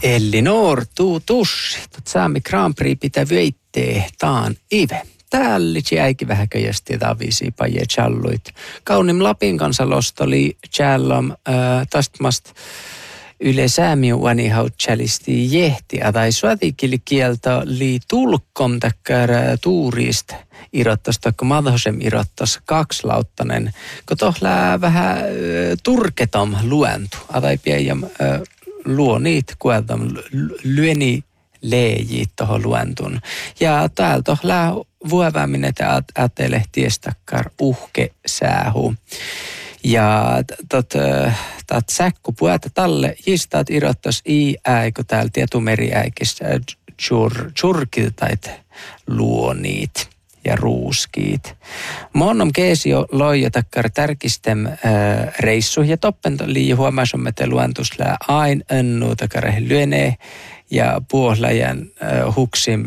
Elinor tussi, saami Grand Prix pitää veittee taan ive. Täällä jäikin vähän köjösti tavisi paje challuit. Kaunim Lapin kanssa lostoli challom tastmast yle säämiu vanihautsalisti jehti. Tai suotikili kieltä li tulkom takkar tuurista irottas, taikka madhosem irottas kakslauttanen. Kun tohlää vähän turketom luentu. Tai piejam luo niitä kueltam lyöni leejit tohon luentun. Ja täällä tohlää vuoväminen ajattele tiestakkar uhke säähu. Ja tot säkku puhuta talle jistaat irottas äikö täällä tietumeriäikissä churkiltait luoniit ja ruuskiit. Monom keesio loija takkar tärkistem reissu ja toppen lii huomasumme te luentuslää ain önnu takkar lyönee ja puohlajan huksim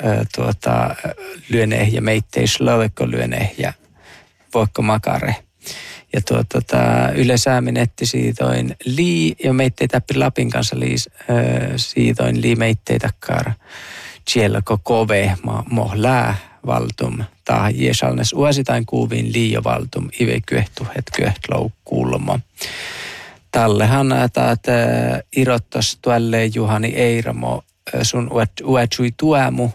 lyönee ja meitteis lovekko lyönee ja voikko makare. Ja yleisääminetti siitoin lii ja meitteitä Lapin kanssa siitoin lii meitteitakkar sielläkö kove mohlää valtum tai jesalnes uositain kuuviin liio valtum ive kyehtuhet kyehtlou kuulma. Tallehan taat irottas tuolle Juhani Eiramo sun uetsui tuemu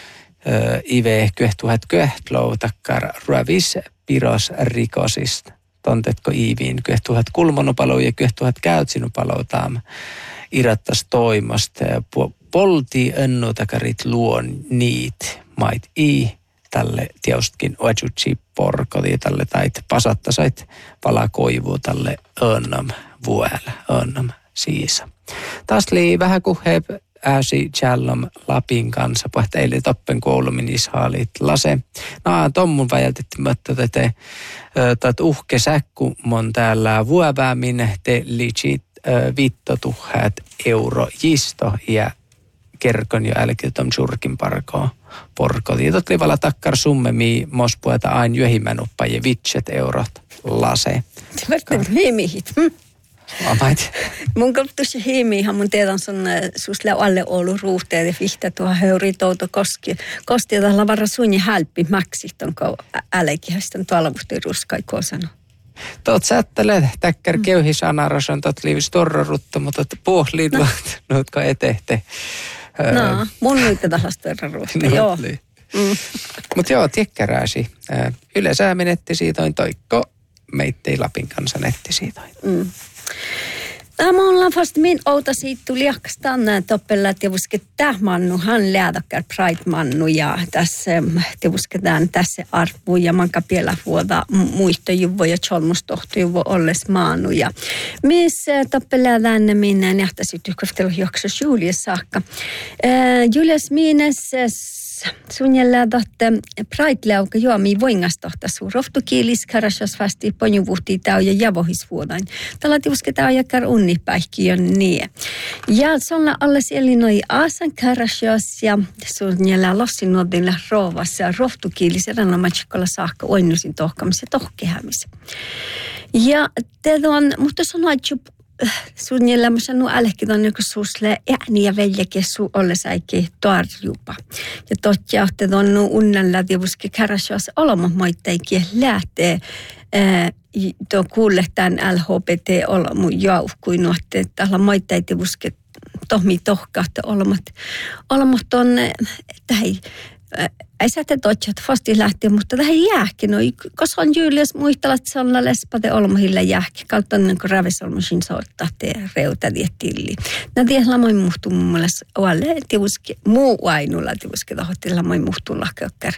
ive kyehtuhet kyehtlou takkar ruovis piros rikosista. Tontetko iiviin kyehtuhat kulmonupalo ja kyehtuhat käytsinupalo taam irottas toimasta. Polti ennutakarit luon niit mait tälle tiaustkin oetsutsi porkoti tälle tait pasattasait palakoivu tälle önnam vuellä, önnam siisa. Taas lii vähän kuheb ääsi challom Lapin kanssa, pohta eilen toppen kouluminis haalit lase. Tommun vajaltitti möttä te uhke säkku mon täällä vuoväämin te liitsit 5,000 euro jisto ja kerkon jo älkeen tom churkin porkoti. Totli vala takkar summemi mospueta ain jöhimänuppa ja 5 eurot lase. Verten himihit. Amait. Mun koptus himihan mun teetan sun susle alle ollut ruuhteet ja vihtä tuohon heuri touto kosti tällä varra sunni hälppi maksit onko älkihästän tuolla vuhti ruskai kosana. Tot sättele täkkär keuhis anarason tot liivis torrorutta, mutta puhliin nuutko etehte. No, mun nuitte tällaista torrorutta, joo. Mutta joo, tiekkäräsi. Yleensä netti siitoin toikko meittei Lapin kanssa netti siitoin. Tämä on fast min outa siitä tuli jakstaan toppella, että tähmannu, hän läätäkkär Pride-mannu ja tässä teusketaan tässä arvu ja manka pielä vuoda muistojuvo ja cholmustohtojuvo olles maanu. Ja missä toppella tänne minä nähtäisi tyhköftelu jaksos Julius saakka. Julius miines suunnilleen tohte Pride-leuka juomi voingastohtaisuu. Rohtukiilis karasjas vasti ponjuvuhtii tau ja javohisvuodain. Tällä tiusketaan jakar unnipäihkiön nie. Ja sulla alles elinoi aasan karasjas ja suunnilleen lossinuodilla roovassa ja rohtukiilis eränomatsikkolla saakka oinnusin tohkamisen tohkehämisen. Ja te on, mutta sanoit suunnilleen, mä sanon älkeen on suusle ääni ja veljekin suu ollesäikin torjupa. Ja totta, että on unnalla tiuske kärasjoas olomamoitteikin lähtee tuo kuulle tämän LHBT-olomu jauhkuin, että tällä moitteet tiuske tohmi tohkaatte olomat on tähän. Ei sä te totjat fasti lähtee, mutta tähän jääkin. No, koska on Julius muistella, että se on lespate olmahilla jääkin. Kautta on niin kuin ravisolmusin soittaa te reuta tiettilli. Nämä tiedät lamoin muhtuu mun mielestä oalle tiuski, muu ainulla tiuski tohti lamoin muhtuu lahkeokkär.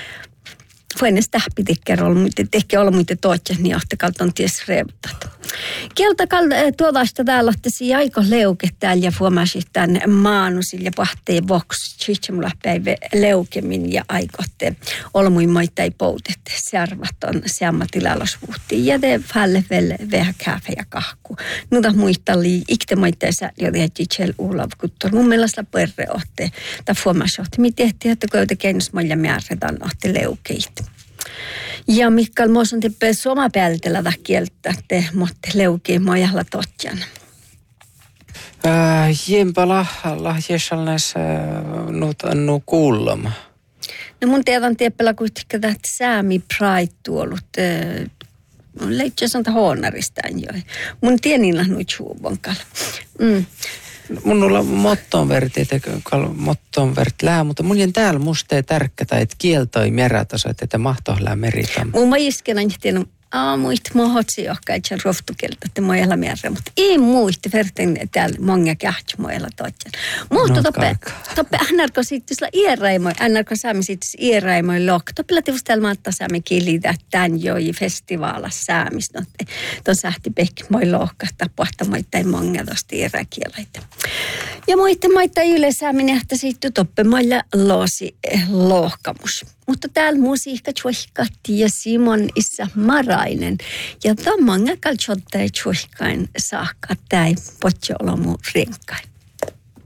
Voin sitä pitikkär olla, mutta ehkä olla muita totjat, niin ahte kautta on ties reutat. Kieltä tuotaista täällä ottaisi aika leuke täällä ja huomasit tämän maanusille ja pahteen voksi. Chichemulla päivä leukemin ja aikotte olmuin moittai poutette. Servat on seammatilailasvuhtiin ja te falle vähän kääfä ja kahku. Nuta muistali ikte moitteessa joten chichel ulavkuttor. Mun mielestä perre ohte. Tai huomasit, mitä tehtiin, että kun keinusmoilla määrätään ohte leukeit. Ja Mikael Moos on tippeen soma päältellä kieltä, te motte leukii mojalla totjan. Jempa lahjessalnes nu kuullom. No mun tiedän tiepellä kuitenkin tätä Sami Pride tuolut. Leitsi sanoa Hoonnaristaan jo. Mun tienillä nyt suuvonkalla. Mun on motton verti lää, mutta mun jen täällä musta ei tärkkätä, että kieltoi merätaso, että mahtohlää meritam. Mun mä iskenän tiedän, muista mohotsi johka, että se roftukelta, että mä ei merä, mutta ei muista verten täällä monga kähtsä mä ei toitsen. Mutta toppe äänärko sitten sillä iäräimoja, äänärko saami sitten iäräimoja lok. Toppe lähtivus täällä maatta saami kielitä tän joi festivaala saamista. Tuon sähti pekki moi lohkahtaa pohta moittain monga tosta iäräkielaita. Ja moittain maittain yleisääminen, että sitten toppe mailla loosi lohkamus. Mutta täällä musiikka tjuihkatti ja Simon issa Marainen. Ja tämä on kaltsottai tjuihkain saakka, tämä ei potjo olla mun renkain.